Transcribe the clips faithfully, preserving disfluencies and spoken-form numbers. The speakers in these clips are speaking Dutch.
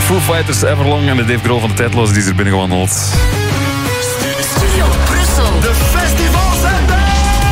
Foo Fighters, Everlong en de Dave Grohl van de Tijdloze die is er binnengewandeld. Studio Brussel. De festivals zijn daar!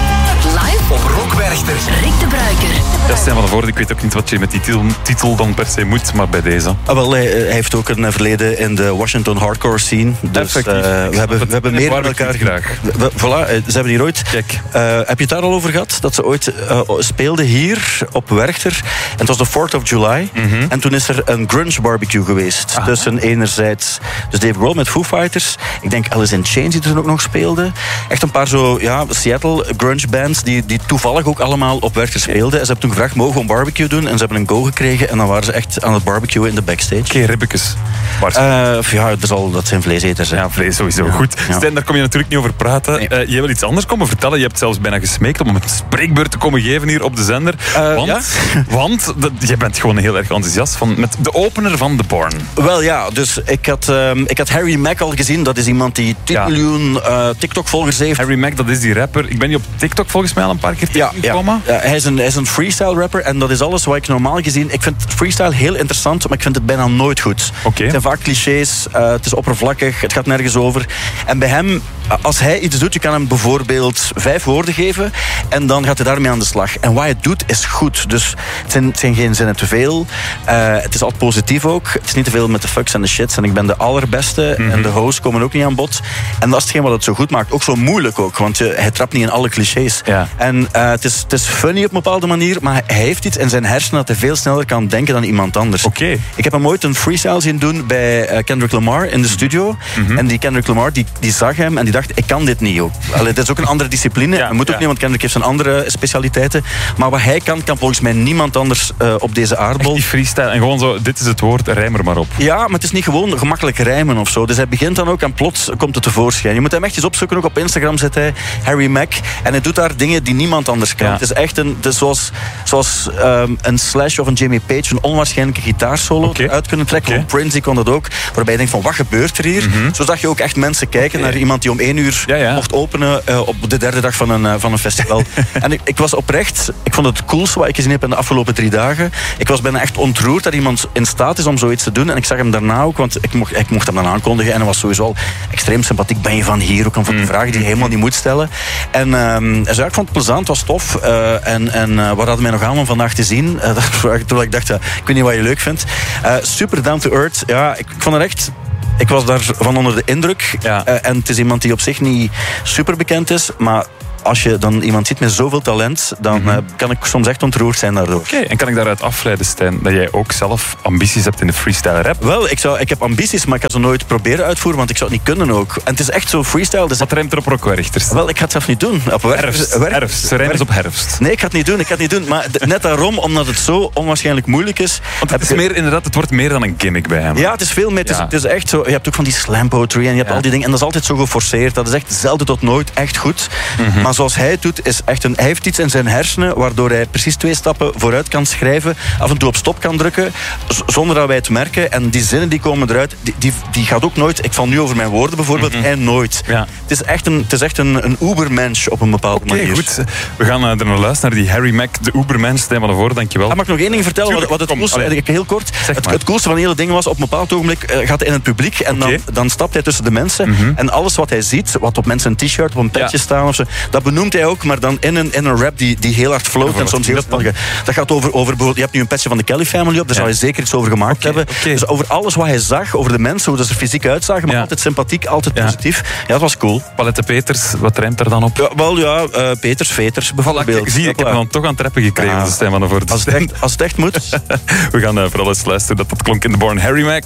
Live op Rockwerchter. Rick de Bruiker. Ja, Stijn van de Voorde, ik weet ook niet wat je met die titel, titel dan per se moet, maar bij deze. Ah, wel, hij, hij heeft ook een verleden in de Washington hardcore scene. Dus uh, we hebben, we hebben meer met elkaar graag. We, voilà, ze hebben hier ooit... Kijk. Uh, heb je het daar al over gehad? Dat ze ooit uh, speelden hier op Werchter. En het was de fourth of July. Mm-hmm. En toen is er een grunge barbecue geweest. Aha. Tussen enerzijds... Dus Dave Grohl met Foo Fighters. Ik denk Alice in Chains die er ook nog speelde. Echt een paar zo, ja, Seattle grunge bands die, die toevallig ook allemaal op Werchter speelden. En ze hebben toen gevraagd, mogen we een barbecue doen? En ze hebben een go gekregen. En dan waren ze echt aan het barbecuen in de backstage. Oké, okay, ribbekes. Uh, ja, dat, zal, dat zijn vleeseters. Hè. Ja, vlees sowieso. Ja. Goed. Ja. Stijn, daar kom je natuurlijk niet over praten. Nee. Uh, je wil iets anders komen vertellen. Je hebt zelfs bijna gesmeekt om een spreekbeurt te komen geven hier op de zender. Uh, want, ja? want dat, je bent gewoon heel erg enthousiast van, met de opener van The Born. Wel ja, dus ik had, um, ik had Harry Mack al gezien. Dat is iemand die tien ja. miljoen uh, TikTok-volgers heeft. Harry Mack, dat is die rapper. Ik ben die op TikTok volgens mij al een paar keer tegengekomen. Ja, ja. Uh, hij, is een, hij is een freestyle rapper en dat is alles wat ik normaal gezien... Ik vind freestyle heel interessant, maar ik vind het bijna nooit goed. Okay. Het zijn vaak clichés, uh, het is oppervlakkig, het gaat nergens over. En bij hem, als hij iets doet, je kan hem bijvoorbeeld vijf woorden geven en dan gaat hij daarmee aan de slag. En wat hij doet is goed. Dus het zijn, het zijn geen zinnen te veel. Uh, het is altijd positief ook. Het is niet te veel met de fucks en de shits. En ik ben de allerbeste. Mm-hmm. En de hosts komen ook niet aan bod. En dat is hetgeen wat het zo goed maakt. Ook zo moeilijk ook, want je, hij trapt niet in alle clichés. Ja. En uh, het, is, het is funny op een bepaalde manier, maar hij heeft iets in zijn hersenen dat hij veel sneller kan denken dan iemand anders. Okay. Ik heb hem ooit een freestyle zien doen bij uh, Kendrick Lamar in de studio. Mm-hmm. En die Kendrick Lamar, die, die zag hem en die dacht, ik kan dit niet ook. Allee, dit is ook een andere discipline. Ja, dat moet ook ja. niet, want Kendrick heeft zijn andere specialiteiten. Maar wat hij kan, kan volgens mij niemand anders uh, op deze aardbol. Echt die freestyle en gewoon zo, dit is het woord, rijm er maar op. Ja, maar het is niet gewoon gemakkelijk rijmen of zo. Dus hij begint dan ook en plots komt het tevoorschijn. Je moet hem echt eens opzoeken, ook op Instagram zit hij, Harry Mack. En hij doet daar dingen die niemand anders kan. Ja. Het is echt een, het is zoals, zoals um, een Slash of een Jimmy Page, een onwaarschijnlijke gitaarsolo okay. uit kunnen trekken. Okay. Prince die kon dat ook. Waarbij je denkt van, wat gebeurt er hier? Mm-hmm. Zo zag je ook echt mensen kijken okay. naar iemand die om één uur ja, ja. mocht openen uh, op de derde dag van een, uh, van een festival. En ik, ik was oprecht, ik vond het het coolste wat ik gezien heb in de afgelopen drie dagen. Ik was bijna echt ontroerd dat iemand in staat is om zoiets te doen. En ik zag hem daarna ook, want ik mocht, ik mocht hem dan aankondigen. En hij was sowieso al extreem sympathiek. Ben je van hier? Ook van die vragen die je helemaal niet moet stellen. En um, dus, ja, ik vond het plezant, het was tof. Uh, en en uh, wat hadden mij nog aan om vandaag te zien? Uh, Toen ik dacht, uh, ik weet niet wat je leuk vindt. Uh, super down to earth. Ja, ik, ik vond het echt... Ik was daarvan onder de indruk. Ja. Uh, en het is iemand die op zich niet super bekend is, maar als je dan iemand ziet met zoveel talent, dan mm-hmm. uh, kan ik soms echt ontroerd zijn daardoor. Oké, okay, en kan ik daaruit afleiden, Stijn, dat jij ook zelf ambities hebt in de freestyle rap? Wel, ik, zou, ik heb ambities, maar ik ga ze nooit proberen uitvoeren, want ik zou het niet kunnen ook. En het is echt zo freestyle. Dus wat rijmt er op Rockwerchters? Wel, ik ga het zelf niet doen. Op herfst. Werk, herfst. Ze rijmen op herfst. Nee, ik ga het niet doen. Ik ga het niet doen. Maar net daarom, omdat het zo onwaarschijnlijk moeilijk is. Want het is ik... meer, inderdaad, het wordt meer dan een gimmick bij hem. Ja, het is veel meer. Het, ja. is, het is echt zo. Je hebt ook van die slam poetry en je hebt ja. al die dingen. En dat is altijd zo geforceerd. Dat is echt zelden tot nooit echt goed. Mm-hmm. Maar zoals hij het doet, is echt een, hij heeft iets in zijn hersenen waardoor hij precies twee stappen vooruit kan schrijven, af en toe op stop kan drukken, z- zonder dat wij het merken. En die zinnen die komen eruit, die, die, die gaat ook nooit... Ik val nu over mijn woorden bijvoorbeeld, mm-hmm. hij nooit. Ja. Het is echt een, het is echt een, een ubermensch op een bepaalde okay, manier. Goed. We gaan uh, er naar luisteren, naar die Harry Mack, de ubermensch. Stijn van de Voorde, dankjewel. Ah, mag ik nog één ding vertellen? Tuurlijk, wat, wat het coolste, allee, heel kort. Het, het coolste van de hele ding was, op een bepaald ogenblik uh, gaat hij in het publiek en okay. dan, dan stapt hij tussen de mensen mm-hmm. en alles wat hij ziet, wat op mensen een t-shirt, op een petje ja. staan of zo, dat benoemt hij ook, maar dan in een, in een rap die, die heel hard float en soms heel snel. Dat gaat over, over bijvoorbeeld, je hebt nu een petje van de Kelly Family op, daar ja. zou hij zeker iets over gemaakt okay, hebben. Okay. Dus over alles wat hij zag, over de mensen, hoe ze er fysiek uitzagen, maar ja. altijd sympathiek, altijd ja. positief. Ja, dat was cool. Palette Peters, wat rijmt er dan op? Ja, wel ja, uh, Peters, Veters bijvoorbeeld. Voilà, zie je, ik heb hem dan toch aan treppen gekregen, ja. de Stijn van de Voorde. Als het echt, als het echt moet. We gaan uh, vooral eens luisteren dat dat klonk in The Born. Harry Mack.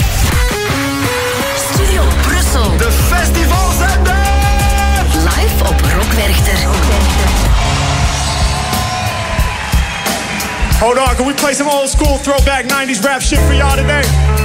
Studio Brussel. De festivals zijn daar! Live op Rockwerchter. Hold on, can we play some old school throwback nineties rap shit for y'all today?